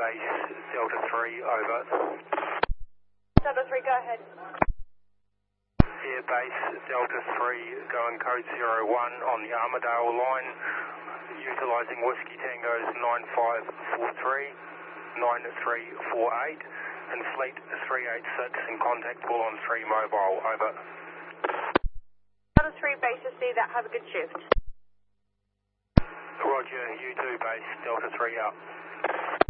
base Delta 3, over. Delta 3, go ahead. Air base Delta 3, going code 01 on the Armidale line, utilising Whiskey Tango's 9543, 9348, and Fleet 386 in contact call on 3 mobile, over. Delta 3, base to see that, have a good shift. Roger, you too, base Delta 3 out.